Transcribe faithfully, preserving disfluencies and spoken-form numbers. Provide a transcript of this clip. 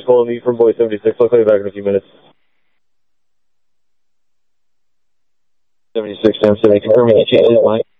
just calling me from Boy seventy-six. I'll call you back in a few minutes. seventy-six, Sam seven, confirm me at channel line.